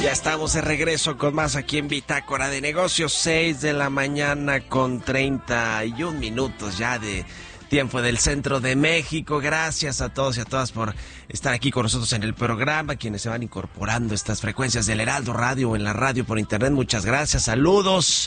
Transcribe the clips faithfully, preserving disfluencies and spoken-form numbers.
Ya estamos de regreso con más aquí en Bitácora de Negocios, seis de la mañana con treinta y un minutos ya de tiempo del centro de México. Gracias a todos y a todas por estar aquí con nosotros en el programa, quienes se van incorporando a estas frecuencias del Heraldo Radio o en la radio por internet. Muchas gracias, saludos.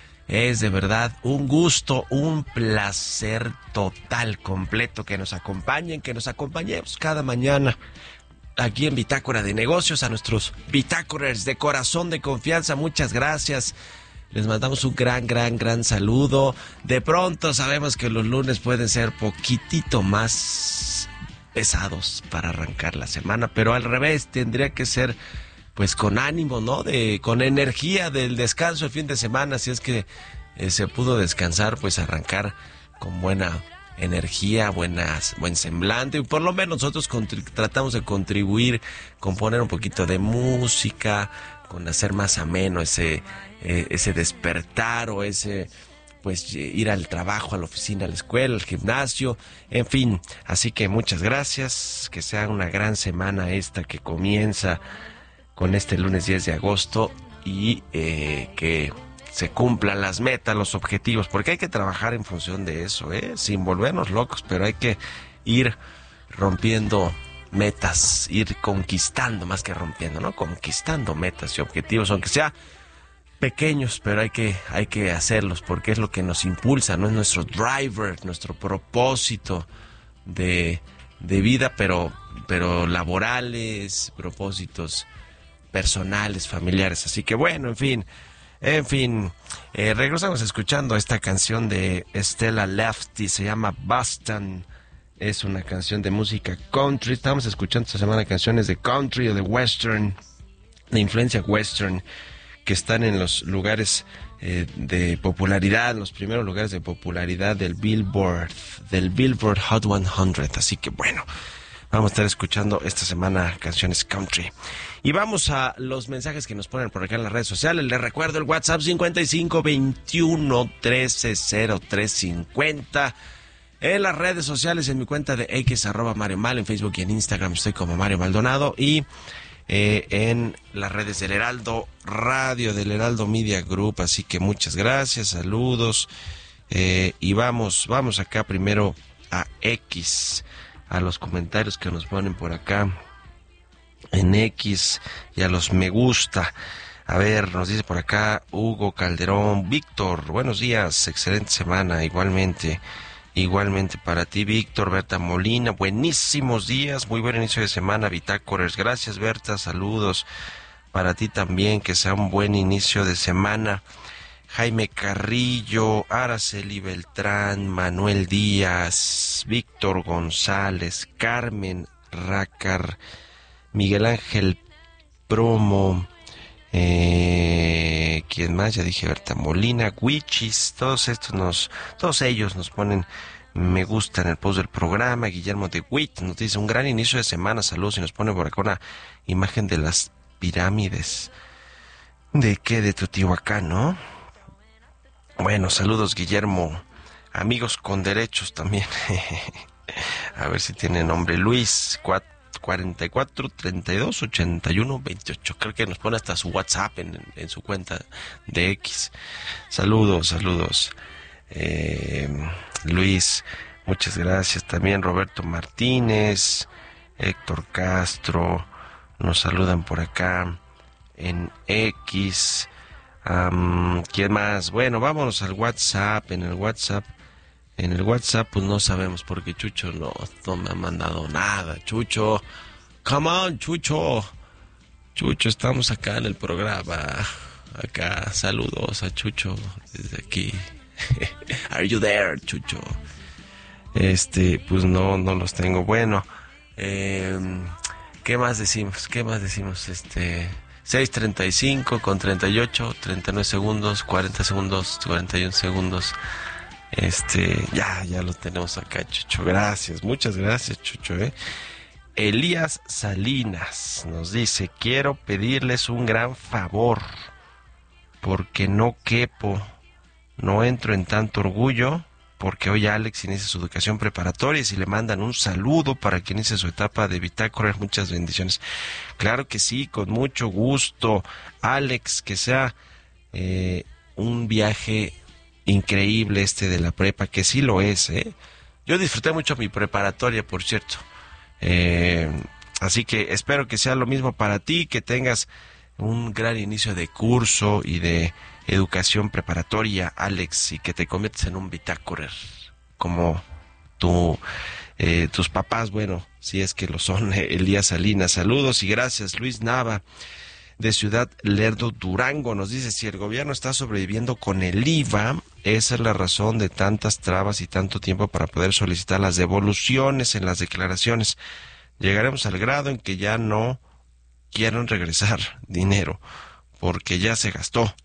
Es de verdad un gusto, un placer total, completo que nos acompañen, que nos acompañemos cada mañana aquí en Bitácora de Negocios. A nuestros bitácorers de corazón, de confianza, muchas gracias. Les mandamos un gran, gran, gran saludo. De pronto sabemos que los lunes pueden ser poquitito más pesados para arrancar la semana, pero al revés, tendría que ser pues con ánimo, ¿no? De, con energía del descanso el fin de semana. Si es que eh, se pudo descansar, pues arrancar con buena energía, buenas, buen semblante, y por lo menos nosotros contri- tratamos de contribuir con poner un poquito de música, con hacer más ameno ese, eh, ese despertar o ese, pues ir al trabajo, a la oficina, a la escuela, al gimnasio, en fin. Así que muchas gracias, que sea una gran semana esta que comienza con este lunes diez de agosto y eh, que se cumplan las metas, los objetivos, porque hay que trabajar en función de eso, ¿eh? Sin volvernos locos, pero hay que ir rompiendo metas, ir conquistando, más que rompiendo, ¿no? Conquistando metas y objetivos, aunque sea pequeños, pero hay que, hay que hacerlos, porque es lo que nos impulsa, ¿no? Es nuestro driver, nuestro propósito de, de vida, pero, pero laborales, propósitos personales, familiares. Así que bueno, en fin, en fin, eh, regresamos escuchando esta canción de Stella Lefty, se llama Boston, es una canción de música country. Estamos escuchando esta semana canciones de country o de western, de influencia western, que están en los lugares eh, de popularidad, en los primeros lugares de popularidad del Billboard, del Billboard Hot cien. Así que bueno, vamos a estar escuchando esta semana canciones country. Y vamos a los mensajes que nos ponen por acá en las redes sociales. Les recuerdo el WhatsApp cincuenta y cinco veintiuno trece cero tres cincuenta. En las redes sociales, en mi cuenta de X, arroba Mario Mal, en Facebook y en Instagram estoy como Mario Maldonado. Y eh, en las redes del Heraldo Radio, del Heraldo Media Group. Así que muchas gracias, saludos. Eh, y vamos, vamos acá primero a X, a los comentarios que nos ponen por acá en X y a los me gusta. A ver, nos dice por acá Hugo Calderón. Víctor, buenos días, excelente semana, igualmente, igualmente para ti, Víctor. Berta Molina, buenísimos días, muy buen inicio de semana, bitácorers. Gracias, Berta, saludos para ti también, que sea un buen inicio de semana. Jaime Carrillo, Araceli Beltrán, Manuel Díaz, Víctor González, Carmen Rácar, Miguel Ángel Promo, eh, ¿quién más? Ya dije, Berta Molina, Wichis, todos estos nos, todos ellos nos ponen me gusta en el post del programa. Guillermo de Witt nos dice un gran inicio de semana, saludos, y nos pone por acá una imagen de las pirámides. ¿De qué? De Teotihuacán, ¿no? Bueno, saludos, Guillermo. Amigos con derechos también. A ver si tiene nombre. Luis, cuarenta y cuatro, treinta y dos, ochenta y uno, veintiocho. Creo que nos pone hasta su WhatsApp en, en su cuenta de X. Saludos, saludos. Eh, Luis, muchas gracias. También Roberto Martínez, Héctor Castro, nos saludan por acá en X. Um, ¿Quién más? Bueno, vámonos al WhatsApp. En el WhatsApp, en el WhatsApp, pues no sabemos porque Chucho no, no me ha mandado nada. Chucho, come on, Chucho. Chucho, estamos acá en el programa. Acá, saludos a Chucho desde aquí. Are you there, Chucho? Este, pues no, no los tengo. Bueno, eh, ¿qué más decimos? ¿Qué más decimos? Este... seis treinta y cinco con treinta y ocho, treinta y nueve segundos, cuarenta segundos, cuarenta y uno segundos. Este, ya, ya lo tenemos acá, Chucho. Gracias, muchas gracias, Chucho, ¿eh? Elías Salinas nos dice, quiero pedirles un gran favor, porque no quepo, no entro en tanto orgullo, porque hoy Alex inicia su educación preparatoria y si le mandan un saludo para que inicie su etapa de Bitácora, muchas bendiciones. Claro que sí, con mucho gusto, Alex, que sea eh, un viaje increíble este de la prepa, que sí lo es, ¿eh? Yo disfruté mucho mi preparatoria, por cierto. Eh, así que espero que sea lo mismo para ti, que tengas un gran inicio de curso y de educación preparatoria, Alex, y que te conviertas en un bitácorer como tu, eh, tus papás, bueno, si es que lo son, eh, Elías Salinas. Saludos y gracias. Luis Nava, de Ciudad Lerdo, Durango, nos dice: si el gobierno está sobreviviendo con el I V A, esa es la razón de tantas trabas y tanto tiempo para poder solicitar las devoluciones en las declaraciones. Llegaremos al grado en que ya no quieran regresar dinero porque ya se gastó.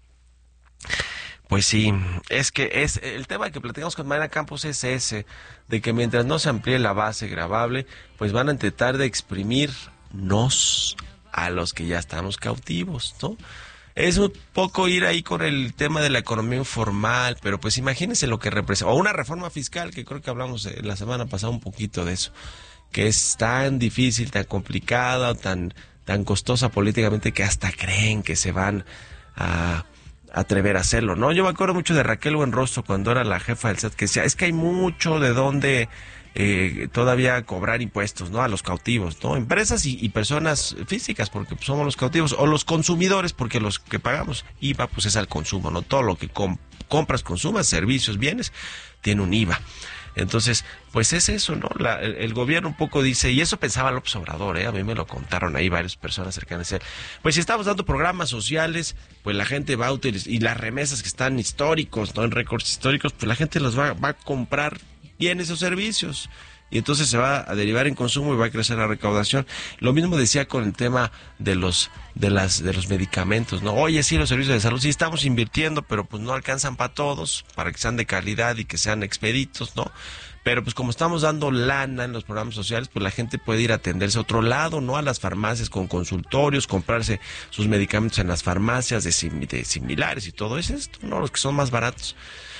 Pues sí, es que es el tema que platicamos con Mayra Campos es ese, de que mientras no se amplíe la base gravable, pues van a intentar de exprimirnos a los que ya estamos cautivos, ¿no? Es un poco ir ahí con el tema de la economía informal, pero pues imagínense lo que representa, o una reforma fiscal, que creo que hablamos la semana pasada un poquito de eso, que es tan difícil, tan complicada, o tan, tan costosa políticamente que hasta creen que se van a atrever a hacerlo, ¿no? Yo me acuerdo mucho de Raquel Buenrostro cuando era la jefa del S A T, que decía, es que hay mucho de dónde eh, todavía cobrar impuestos, ¿no? A los cautivos, ¿no? Empresas y, y personas físicas, porque pues, somos los cautivos, o los consumidores, porque los que pagamos I V A, pues es al consumo, ¿no? Todo lo que com- compras, consumas, servicios, bienes, tiene un I V A. Entonces, pues es eso, ¿no? La, el, el gobierno un poco dice, y eso pensaba López Obrador, ¿eh? A mí me lo contaron ahí varias personas cercanas a él. Pues si estamos dando programas sociales, pues la gente va a utilizar, y las remesas que están históricos, ¿no? En récords históricos, pues la gente los va, va a comprar bienes o servicios. Y entonces se va a derivar en consumo y va a crecer la recaudación. Lo mismo decía con el tema de los de las de los medicamentos, ¿no? Oye, sí, los servicios de salud sí estamos invirtiendo, pero pues no alcanzan para todos, para que sean de calidad y que sean expeditos, ¿no? Pero pues como estamos dando lana en los programas sociales, pues la gente puede ir a atenderse a otro lado, ¿no? A las farmacias con consultorios, comprarse sus medicamentos en las farmacias de, sim- de similares y todo es esto, ¿no? Los que son más baratos.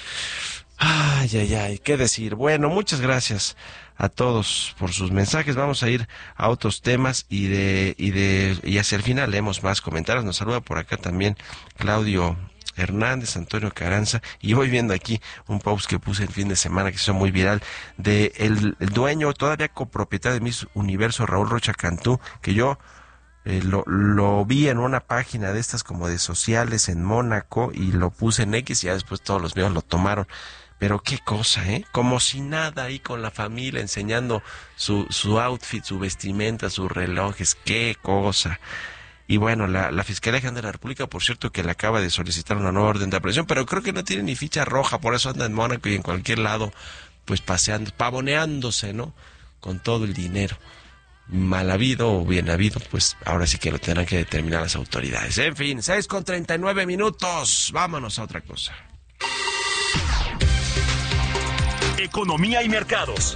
Ay, ay, ay, qué decir. Bueno, muchas gracias a todos por sus mensajes. Vamos a ir a otros temas y de y de y hacia el final leemos más comentarios. Nos saluda por acá también Claudio Hernández, Antonio Caranza, y voy viendo aquí un post que puse el fin de semana que se hizo muy viral de el, el dueño, todavía copropietario de Miss Universo, Raúl Rocha Cantú, que yo eh, lo, lo vi en una página de estas como de sociales en Mónaco y lo puse en X y ya después todos los medios lo tomaron. Pero qué cosa, ¿eh? Como si nada ahí con la familia enseñando su, su outfit, su vestimenta, sus relojes, qué cosa. Y bueno, la, la Fiscalía General de la República, por cierto, que le acaba de solicitar una nueva orden de aprehensión, pero creo que no tiene ni ficha roja, por eso anda en Mónaco y en cualquier lado, pues paseando, pavoneándose, ¿no? Con todo el dinero. Mal habido o bien habido, pues ahora sí que lo tendrán que determinar las autoridades. En fin, seis con treinta y nueve minutos, vámonos a otra cosa. Economía y mercados.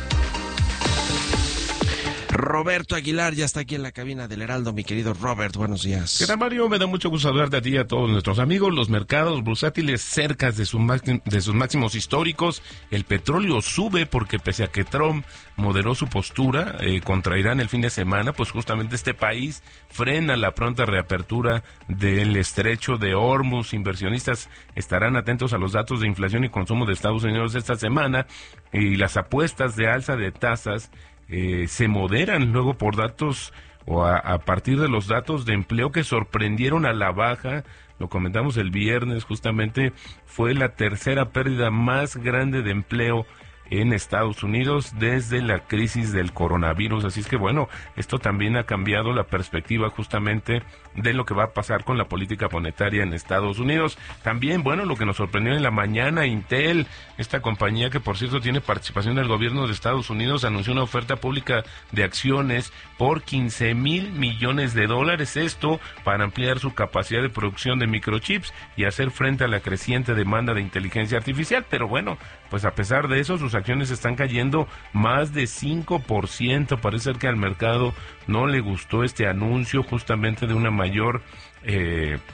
Roberto Aguilar ya está aquí en la cabina del Heraldo. Mi querido Robert, buenos días. ¿Qué tal, Mario? Me da mucho gusto saludarte a ti y a todos nuestros amigos. Los mercados bursátiles cerca de, su máxim, de sus máximos históricos. El petróleo sube porque pese a que Trump moderó su postura eh, contra Irán el fin de semana, pues justamente este país frena la pronta reapertura del estrecho de Hormuz. Inversionistas estarán atentos a los datos de inflación y consumo de Estados Unidos esta semana y las apuestas de alza de tasas Eh, se moderan luego por datos o a, a partir de los datos de empleo que sorprendieron a la baja. Lo comentamos el viernes, justamente fue la tercera pérdida más grande de empleo en Estados Unidos desde la crisis del coronavirus. Así es que bueno, esto también ha cambiado la perspectiva justamente de lo que va a pasar con la política monetaria en Estados Unidos. También, bueno, lo que nos sorprendió en la mañana, Intel, esta compañía que por cierto tiene participación del gobierno de Estados Unidos, anunció una oferta pública de acciones por quince mil millones de dólares, esto para ampliar su capacidad de producción de microchips y hacer frente a la creciente demanda de inteligencia artificial. Pero bueno, pues a pesar de eso, sus acciones están cayendo más de cinco por ciento. Parece ser que al mercado no le gustó este anuncio justamente de una mayor eh,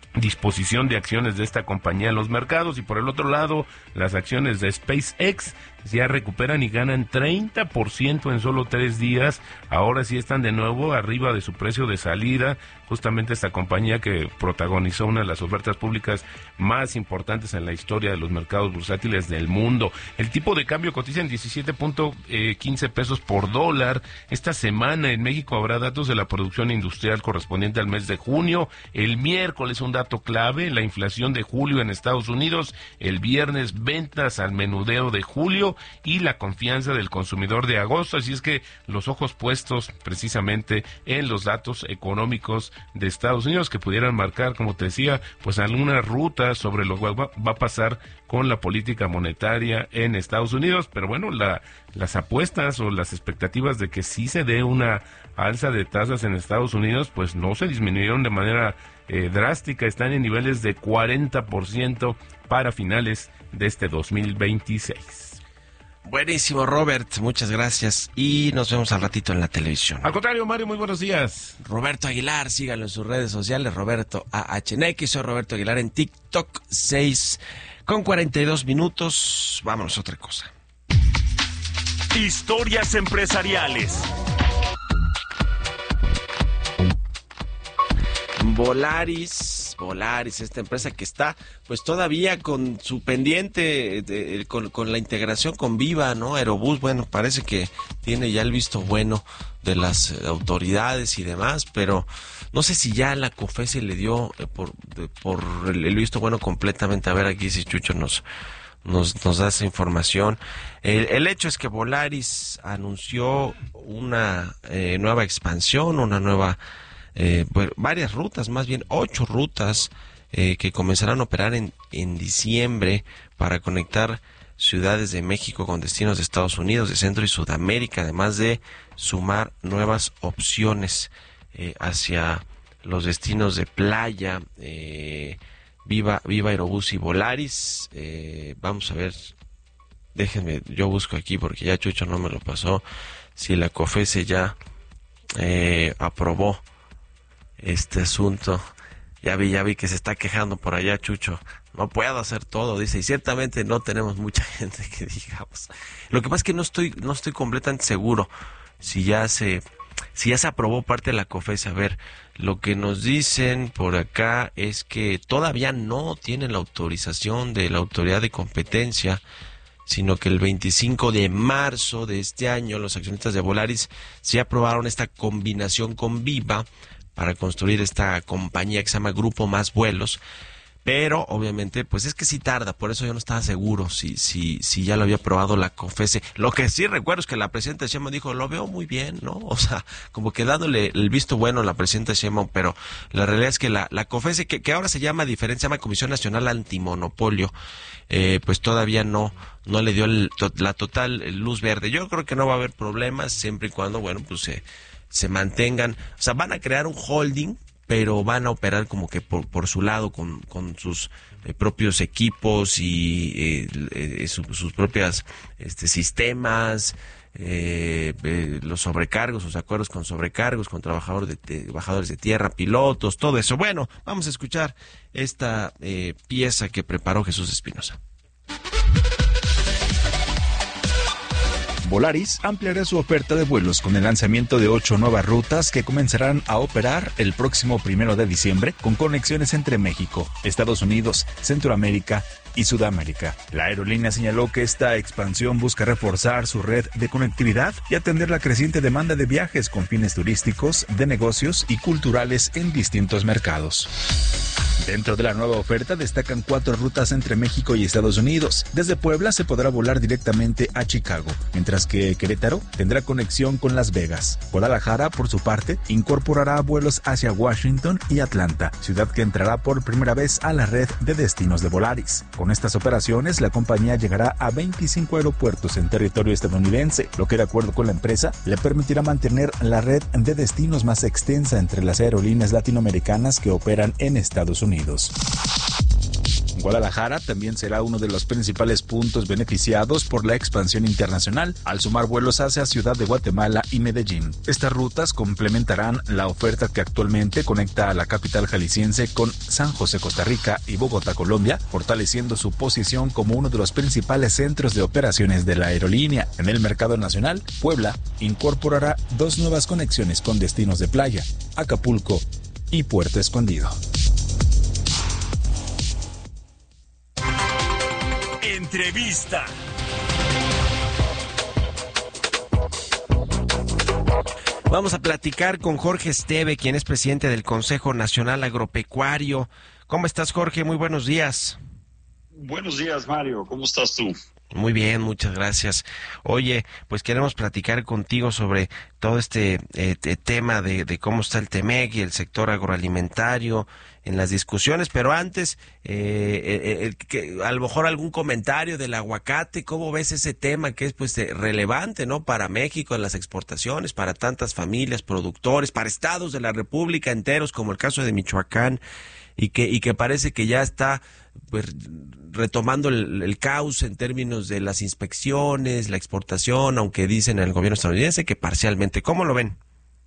disposición de acciones de esta compañía en los mercados. Y por el otro lado, las acciones de SpaceX ya recuperan y ganan treinta por ciento en solo tres días. Ahora sí están de nuevo arriba de su precio de salida. Justamente esta compañía que protagonizó una de las ofertas públicas más importantes en la historia de los mercados bursátiles del mundo. El tipo de cambio cotiza en diecisiete punto quince pesos por dólar. Esta semana en México habrá datos de la producción industrial correspondiente al mes de junio. El miércoles un dato clave, la inflación de julio en Estados Unidos. El viernes ventas al menudeo de julio y la confianza del consumidor de agosto. Así es que los ojos puestos precisamente en los datos económicos de Estados Unidos que pudieran marcar, como te decía, pues alguna ruta sobre lo que va, va a pasar con la política monetaria en Estados Unidos. Pero bueno, la, las apuestas o las expectativas de que sí se dé una alza de tasas en Estados Unidos, pues no se disminuyeron de manera eh, drástica. Están en niveles de cuarenta por ciento para finales de este dos mil veintiséis. Buenísimo, Robert, muchas gracias y nos vemos al ratito en la televisión. Al contrario, Mario, muy buenos días. Roberto Aguilar, síganlo en sus redes sociales, Roberto A H N X, soy Roberto Aguilar en TikTok, seis con cuarenta y dos minutos, vámonos a otra cosa. Historias empresariales. Volaris, Volaris, esta empresa que está pues todavía con su pendiente, de, con, con la integración con Viva, ¿no? Aerobús, bueno, parece que tiene ya el visto bueno de las autoridades y demás, pero no sé si ya la COFESE le dio eh, por, de, por el, el visto bueno completamente. A ver aquí si Chucho nos... Nos, nos da esa información. El, el hecho es que Volaris anunció una eh, nueva expansión, una nueva, eh, bueno, varias rutas, más bien ocho rutas eh, que comenzarán a operar en, en diciembre para conectar ciudades de México con destinos de Estados Unidos, de Centro y Sudamérica, además de sumar nuevas opciones eh, hacia los destinos de playa. eh, Viva, Viva Aerobús y Volaris. Eh, vamos a ver, déjenme, yo busco aquí porque ya Chucho no me lo pasó, si la COFESE ya eh, aprobó este asunto. Ya vi, ya vi que se está quejando por allá Chucho. No puedo hacer todo, dice, y ciertamente no tenemos mucha gente que digamos. Lo que pasa es que no estoy, no estoy completamente seguro si ya se... Si ya se aprobó parte de la COFESE. A ver, lo que nos dicen por acá es que todavía no tienen la autorización de la autoridad de competencia, sino que el veinticinco de marzo de este año los accionistas de Volaris sí aprobaron esta combinación con Viva para construir esta compañía que se llama Grupo Más Vuelos. Pero obviamente, pues es que sí tarda, por eso yo no estaba seguro si si si ya lo había aprobado la COFESE. Lo que sí recuerdo es que la presidenta Sheinbaum dijo, lo veo muy bien, ¿no? O sea, como que dándole el visto bueno a la presidenta Sheinbaum, pero la realidad es que la, la COFESE, que, que ahora se llama diferente, se llama Comisión Nacional Antimonopolio, eh, pues todavía no no le dio el, la total luz verde. Yo creo que no va a haber problemas siempre y cuando, bueno, pues se, se mantengan, o sea, van a crear un holding, pero van a operar como que por, por su lado con, con sus eh, propios equipos y eh, eh, su, sus propias este, sistemas, eh, eh, los sobrecargos, los acuerdos con sobrecargos, con trabajadores de, de trabajadores de tierra, pilotos, todo eso. Bueno, vamos a escuchar esta eh, pieza que preparó Jesús Espinosa. Volaris ampliará su oferta de vuelos con el lanzamiento de ocho nuevas rutas que comenzarán a operar el próximo primero de diciembre con conexiones entre México, Estados Unidos, Centroamérica y Sudamérica. La aerolínea señaló que esta expansión busca reforzar su red de conectividad y atender la creciente demanda de viajes con fines turísticos, de negocios y culturales en distintos mercados. Dentro de la nueva oferta destacan cuatro rutas entre México y Estados Unidos. Desde Puebla se podrá volar directamente a Chicago, mientras que Querétaro tendrá conexión con Las Vegas. Guadalajara, por su parte, incorporará vuelos hacia Washington y Atlanta, ciudad que entrará por primera vez a la red de destinos de Volaris. Con estas operaciones, la compañía llegará a veinticinco aeropuertos en territorio estadounidense, lo que de acuerdo con la empresa le permitirá mantener la red de destinos más extensa entre las aerolíneas latinoamericanas que operan en Estados Unidos. Guadalajara también será uno de los principales puntos beneficiados por la expansión internacional, al sumar vuelos hacia Ciudad de Guatemala y Medellín. Estas rutas complementarán la oferta que actualmente conecta a la capital jalisciense con San José, Costa Rica y Bogotá, Colombia, fortaleciendo su posición como uno de los principales centros de operaciones de la aerolínea. En el mercado nacional, Puebla incorporará dos nuevas conexiones con destinos de playa, Acapulco y Puerto Escondido. Entrevista. Vamos a platicar con Jorge Esteve, quien es presidente del Consejo Nacional Agropecuario. ¿Cómo estás, Jorge? Muy buenos días. Buenos días, Mario. ¿Cómo estás tú? Muy bien, muchas gracias. Oye, pues queremos platicar contigo sobre todo este eh, tema de, de cómo está el Temec y el sector agroalimentario en las discusiones, pero antes, eh, eh, eh, que, a lo mejor algún comentario del aguacate. ¿Cómo ves ese tema que es pues relevante, ¿no?, para México en las exportaciones, para tantas familias, productores, para estados de la República enteros, como el caso de Michoacán, y que y que parece que ya está pues retomando el, el cauce en términos de las inspecciones, la exportación, aunque dicen el gobierno estadounidense que parcialmente? ¿Cómo lo ven?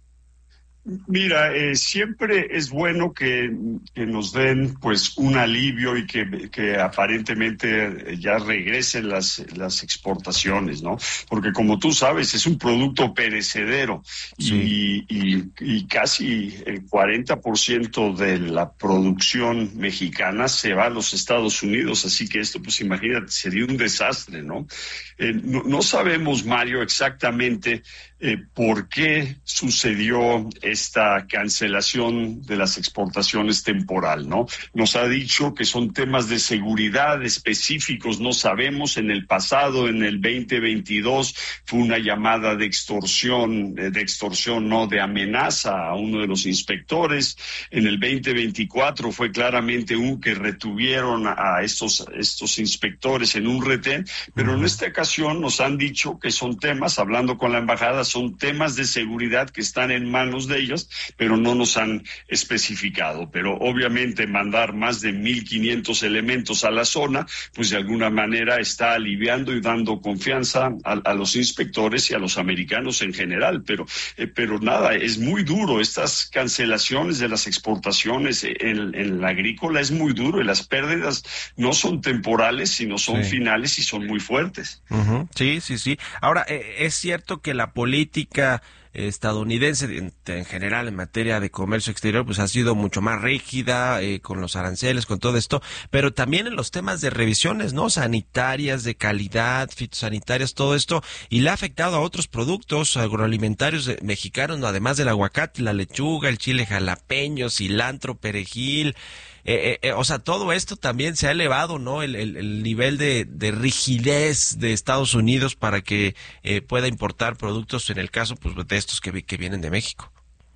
Mira, eh, siempre es bueno que, que nos den pues un alivio y que, que aparentemente ya regresen las, las exportaciones, ¿no? Porque como tú sabes, es un producto perecedero. Sí. y, y, y casi el cuarenta por ciento de la producción mexicana se va a los Estados Unidos, así que esto, pues imagínate, sería un desastre, ¿no? Eh, no, no sabemos, Mario, exactamente eh, por qué sucedió esta cancelación de las exportaciones temporal, ¿no? Nos ha dicho que son temas de seguridad específicos, no sabemos. En el pasado, en el veinte veintidós, fue una llamada de extorsión, de extorsión, no, de amenaza a uno de los inspectores. En el veinte veinticuatro fue claramente un que retuvieron a estos, estos inspectores en un retén, pero en esta ocasión nos han dicho que son temas, hablando con la embajada, son temas de seguridad que están en manos de ellos, pero no nos han especificado. Pero obviamente mandar más de mil quinientos elementos a la zona, pues de alguna manera está aliviando y dando confianza a, a los inspectores y a los americanos en general. Pero, eh, pero nada, es muy duro. Estas cancelaciones de las exportaciones en, en la agrícola es muy duro, y las pérdidas no son temporales, sino son sí. finales y son muy fuertes. Uh-huh. Sí, sí, sí. Ahora, eh, es cierto que la política estadounidense en, en general en materia de comercio exterior pues ha sido mucho más rígida, eh, con los aranceles, con todo esto, pero también en los temas de revisiones, ¿no?, sanitarias, de calidad, fitosanitarias, todo esto, y le ha afectado a otros productos agroalimentarios mexicanos, ¿no?, además del aguacate, la lechuga, el chile jalapeño, cilantro, perejil. Eh, eh, o sea, todo esto también se ha elevado, ¿no?, el, el, el nivel de, de rigidez de Estados Unidos para que eh, pueda importar productos, en el caso pues de estos que, que vienen de México.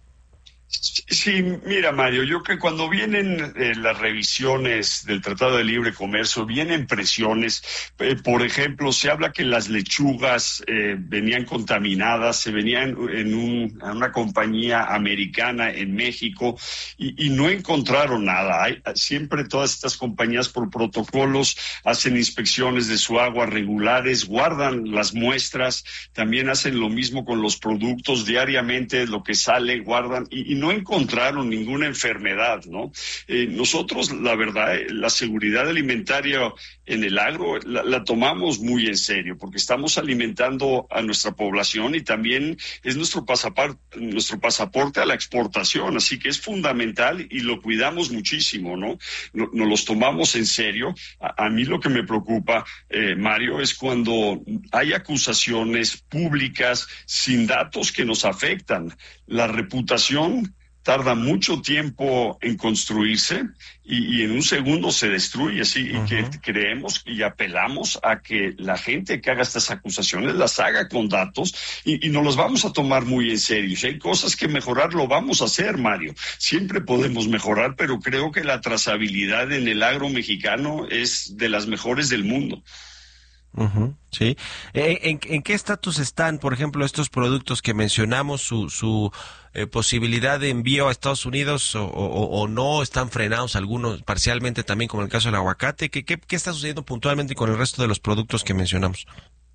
Sí, mira, Mario, yo creo que cuando vienen eh, las revisiones del Tratado de Libre Comercio, vienen presiones. Eh, por ejemplo, se habla que las lechugas eh, venían contaminadas, se venían en, un, en una compañía americana en México y, y no encontraron nada. Hay, siempre todas estas compañías por protocolos hacen inspecciones de su agua regulares, guardan las muestras, también hacen lo mismo con los productos diariamente, lo que sale, guardan y, y no encontraron ninguna enfermedad, ¿no? Eh, nosotros, la verdad, la seguridad alimentaria en el agro la, la tomamos muy en serio, porque estamos alimentando a nuestra población y también es nuestro pasaporte, nuestro pasaporte a la exportación, así que es fundamental y lo cuidamos muchísimo, ¿no? Nos no los tomamos en serio. A, a mí lo que me preocupa, eh, Mario, es cuando hay acusaciones públicas sin datos que nos afectan. La reputación tarda mucho tiempo en construirse y, y en un segundo se destruye, así uh-huh. que creemos y apelamos a que la gente que haga estas acusaciones las haga con datos y, y nos los vamos a tomar muy en serio. Si hay cosas que mejorar, lo vamos a hacer, Mario. Siempre podemos mejorar, pero creo que la trazabilidad en el agro mexicano es de las mejores del mundo. Uh-huh, sí. ¿En, en qué estatus están, por ejemplo, estos productos que mencionamos, su, su eh, posibilidad de envío a Estados Unidos o, o, o no? ¿Están frenados algunos parcialmente también, como el caso del aguacate? ¿Qué, qué, qué está sucediendo puntualmente con el resto de los productos que mencionamos?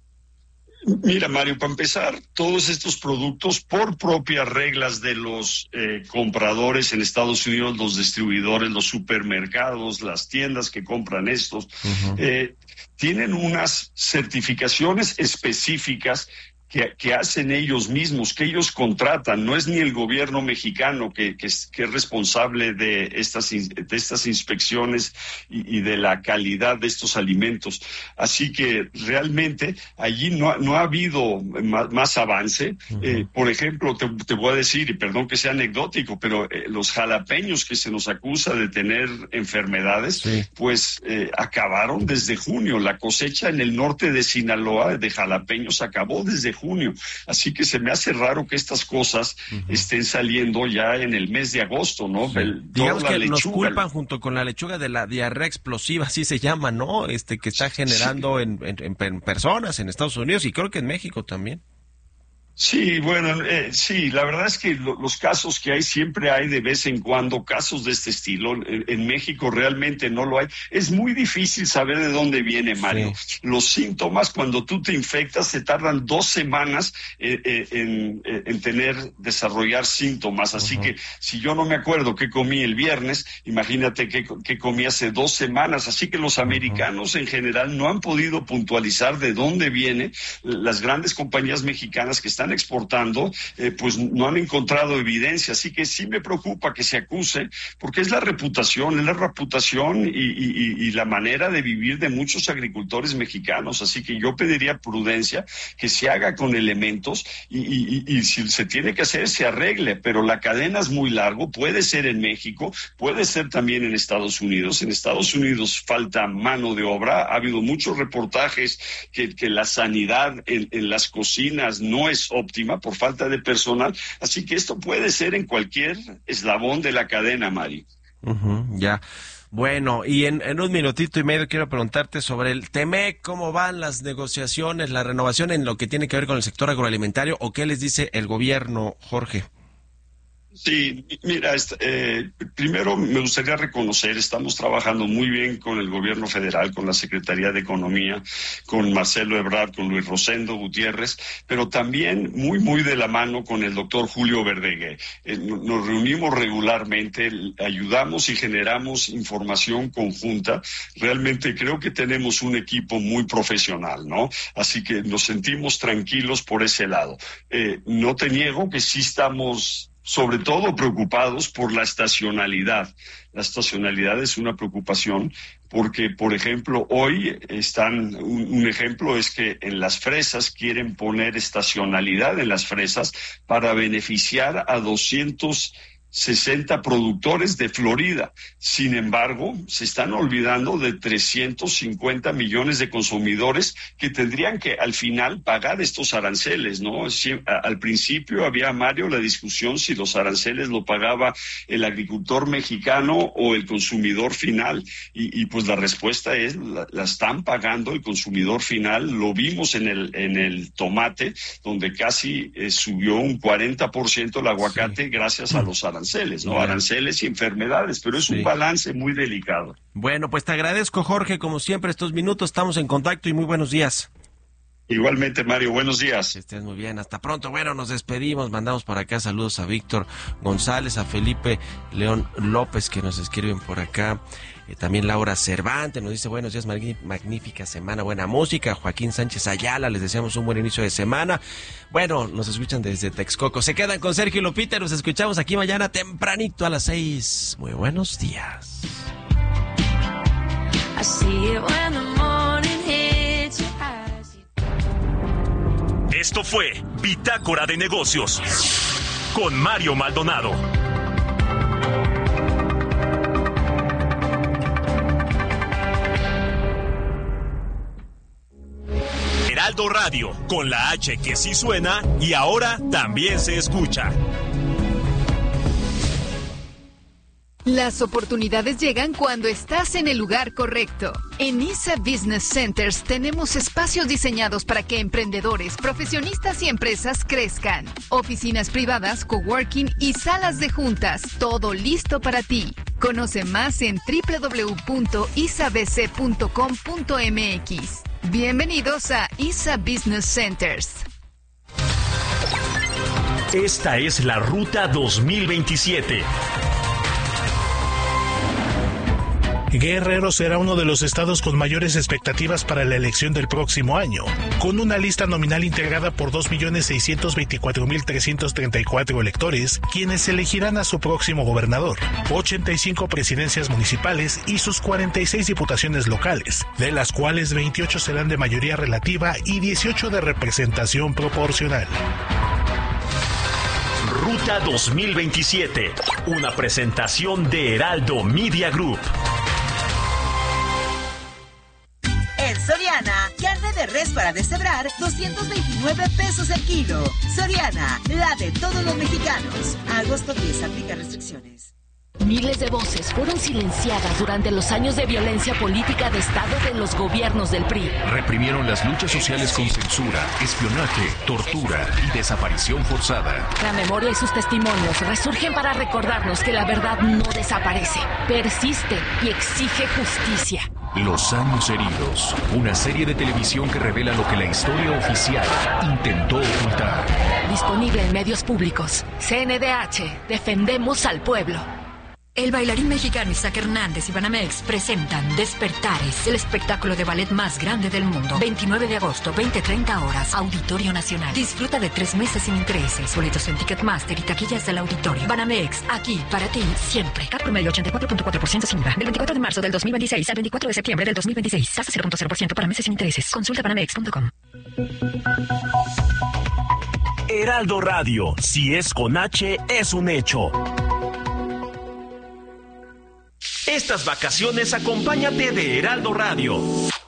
Mira, Mario, para empezar, todos estos productos, por propias reglas de los eh, compradores en Estados Unidos, los distribuidores, los supermercados, las tiendas que compran estos, uh-huh. eh, tienen unas certificaciones específicas que, que hacen ellos mismos, que ellos contratan. No es ni el gobierno mexicano que, que, es, que es responsable de estas, de estas inspecciones y, y de la calidad de estos alimentos. Así que realmente allí no, no ha habido más, más avance. Uh-huh. Eh, por ejemplo, te, te voy a decir, y perdón que sea anecdótico, pero eh, los jalapeños que se nos acusa de tener enfermedades, sí. pues eh, acabaron desde junio. La cosecha en el norte de Sinaloa de jalapeños acabó desde junio, así que se me hace raro que estas cosas uh-huh. estén saliendo ya en el mes de agosto, ¿no? Sí. El, Digamos que lechuga, nos culpan junto con la lechuga de la diarrea explosiva, así se llama, ¿no? Este que está generando sí. en, en, en personas en Estados Unidos y creo que en México también. Sí, bueno, eh, sí, la verdad es que lo, los casos que hay, siempre hay de vez en cuando casos de este estilo. En, en México realmente no lo hay. Es muy difícil saber de dónde viene, Mario. Sí. Los síntomas, cuando tú te infectas, se tardan dos semanas eh, eh, en, eh, en tener, desarrollar síntomas. Así uh-huh. que si yo no me acuerdo qué comí el viernes, imagínate qué, qué comí hace dos semanas. Así que los americanos uh-huh. en general no han podido puntualizar de dónde viene. Las grandes compañías mexicanas que están exportando, eh, pues no han encontrado evidencia, así que sí me preocupa que se acuse, porque es la reputación, es la reputación y, y, y la manera de vivir de muchos agricultores mexicanos, así que yo pediría prudencia, que se haga con elementos y, y, y, y si se tiene que hacer, se arregle, pero la cadena es muy largo, puede ser en México, puede ser también en Estados Unidos. En Estados Unidos falta mano de obra, ha habido muchos reportajes que, que la sanidad en, en las cocinas no es óptima por falta de personal, así que esto puede ser en cualquier eslabón de la cadena, Mari. Uh-huh, ya. Bueno, y en, en un minutito y medio quiero preguntarte sobre el Temec, cómo van las negociaciones, la renovación en lo que tiene que ver con el sector agroalimentario, o qué les dice el gobierno, Jorge. Sí, mira, eh, primero me gustaría reconocer, estamos trabajando muy bien con el gobierno federal, con la Secretaría de Economía, con Marcelo Ebrard, con Luis Rosendo Gutiérrez, pero también muy, muy de la mano con el doctor Julio Verdeguer. Eh, nos reunimos regularmente, ayudamos y generamos información conjunta. Realmente creo que tenemos un equipo muy profesional, ¿no? Así que nos sentimos tranquilos por ese lado. Eh, no te niego que sí estamos sobre todo preocupados por la estacionalidad. La estacionalidad es una preocupación porque, por ejemplo, hoy están, un, un ejemplo es que en las fresas quieren poner estacionalidad en las fresas para beneficiar a doscientos sesenta productores de Florida. Sin embargo, se están olvidando de trescientos cincuenta millones de consumidores que tendrían que al final pagar estos aranceles, ¿no? Si, a, al principio había, Mario, la discusión si los aranceles lo pagaba el agricultor mexicano o el consumidor final. Y, y pues la respuesta es, la, la están pagando el consumidor final. Lo vimos en el, en el tomate, donde casi eh, subió un cuarenta por ciento el aguacate, sí, gracias a los aranceles. Aranceles, ¿no? Aranceles y enfermedades, pero es sí. un balance muy delicado. Bueno, pues te agradezco, Jorge, como siempre, estos minutos. Estamos en contacto y muy buenos días. Igualmente, Mario, buenos días. Que estés muy bien, hasta pronto. Bueno, nos despedimos, mandamos por acá saludos a Víctor González, a Felipe León López, que nos escriben por acá. Eh, también Laura Cervantes nos dice buenos días, magnífica semana, buena música. Joaquín Sánchez Ayala, les deseamos un buen inicio de semana. Bueno, nos escuchan desde Texcoco. Se quedan con Sergio y Lupita, nos escuchamos aquí mañana tempranito a las seis. Muy buenos días. Esto fue Bitácora de Negocios con Mario Maldonado. Heraldo Radio, con la H que sí suena y ahora también se escucha. Las oportunidades llegan cuando estás en el lugar correcto. En I S A Business Centers tenemos espacios diseñados para que emprendedores, profesionistas y empresas crezcan. Oficinas privadas, coworking y salas de juntas. Todo listo para ti. Conoce más en doble u doble u doble u punto i s a b c punto com punto m x. Bienvenidos a I S A Business Centers. Esta es la Ruta dos mil veintisiete. Guerrero será uno de los estados con mayores expectativas para la elección del próximo año, con una lista nominal integrada por dos millones seiscientos veinticuatro mil trescientos treinta y cuatro electores, quienes elegirán a su próximo gobernador, ochenta y cinco presidencias municipales y sus cuarenta y seis diputaciones locales, de las cuales veintiocho serán de mayoría relativa y dieciocho de representación proporcional. Ruta dos mil veintisiete, una presentación de Heraldo Media Group. En Soriana, carne de res para deshebrar, doscientos veintinueve pesos el kilo. Soriana, la de todos los mexicanos. Agosto diez, aplica restricciones. Miles de voces fueron silenciadas durante los años de violencia política de Estado de los gobiernos del P R I. Reprimieron las luchas sociales con censura, espionaje, tortura y desaparición forzada. La memoria y sus testimonios resurgen para recordarnos que la verdad no desaparece, persiste y exige justicia. Los años heridos, una serie de televisión que revela lo que la historia oficial intentó ocultar. Disponible en medios públicos. C N D H, defendemos al pueblo. El bailarín mexicano Isaac Hernández y Banamex presentan Despertares, el espectáculo de ballet más grande del mundo. veintinueve de agosto, veinte treinta horas, Auditorio Nacional. Disfruta de tres meses sin intereses. Boletos en Ticketmaster y taquillas del auditorio. Banamex, aquí para ti siempre. Cap promedio ochenta y cuatro punto cuatro por ciento sin I V A. Del veinticuatro de marzo del dos mil veintiséis al veinticuatro de septiembre del dos mil veintiséis. Tasa cero punto cero por ciento para meses sin intereses. Consulta banamex punto com. Heraldo Radio, si es con H, es un hecho. Estas vacaciones acompáñate de Heraldo Radio.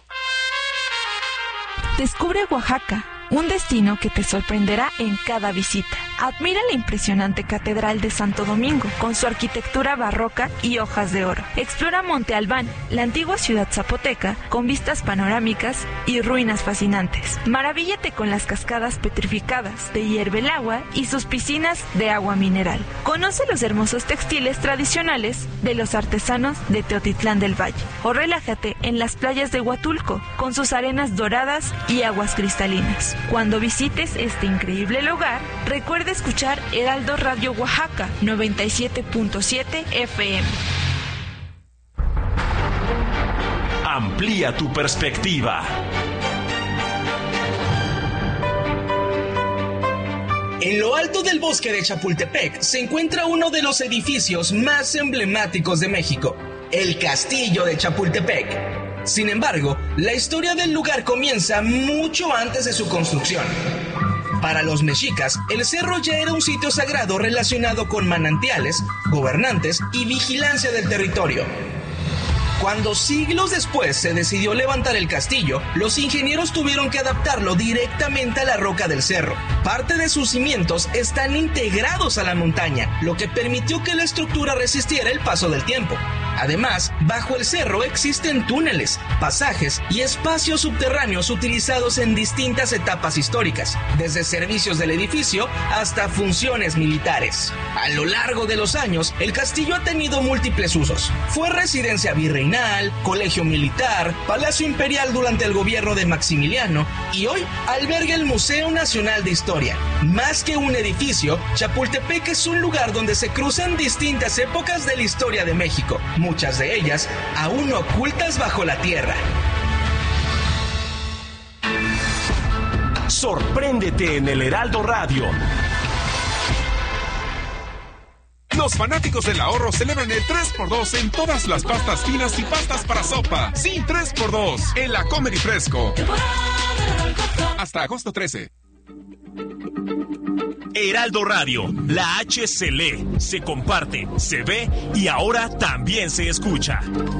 Descubre Oaxaca, un destino que te sorprenderá en cada visita. Admira la impresionante Catedral de Santo Domingo, con su arquitectura barroca y hojas de oro. Explora Monte Albán, la antigua ciudad zapoteca, con vistas panorámicas y ruinas fascinantes. Maravíllate con las cascadas petrificadas de hierve el agua y sus piscinas de agua mineral. Conoce los hermosos textiles tradicionales de los artesanos de Teotitlán del Valle. O relájate en las playas de Huatulco, con sus arenas doradas y aguas cristalinas. Cuando visites este increíble lugar, recuerda escuchar Heraldo Radio Oaxaca noventa y siete punto siete F M. Amplía tu perspectiva. En lo alto del bosque de Chapultepec se encuentra uno de los edificios más emblemáticos de México, el Castillo de Chapultepec. Sin embargo, la historia del lugar comienza mucho antes de su construcción. Para los mexicas, el cerro ya era un sitio sagrado relacionado con manantiales, gobernantes y vigilancia del territorio. Cuando siglos después se decidió levantar el castillo, los ingenieros tuvieron que adaptarlo directamente a la roca del cerro. Parte de sus cimientos están integrados a la montaña, lo que permitió que la estructura resistiera el paso del tiempo. Además, bajo el cerro existen túneles, pasajes y espacios subterráneos utilizados en distintas etapas históricas, desde servicios del edificio hasta funciones militares. A lo largo de los años, el castillo ha tenido múltiples usos. Fue residencia virreinal, colegio militar, palacio imperial durante el gobierno de Maximiliano y hoy alberga el Museo Nacional de Historia. Más que un edificio, Chapultepec es un lugar donde se cruzan distintas épocas de la historia de México, muchas de ellas aún ocultas bajo la tierra. Sorpréndete en el Heraldo Radio. Los fanáticos del ahorro celebran el tres por dos en todas las pastas finas y pastas para sopa. Sí, tres por dos en la Comer y Fresco. Hasta agosto trece. Heraldo Radio, la H se lee, se comparte, se ve y ahora también se escucha.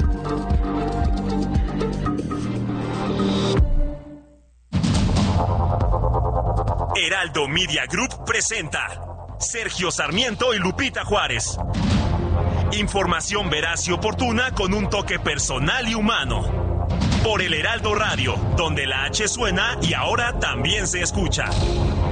Heraldo Media Group presenta Sergio Sarmiento y Lupita Juárez. Información veraz y oportuna con un toque personal y humano. Por el Heraldo Radio, donde la H suena y ahora también se escucha.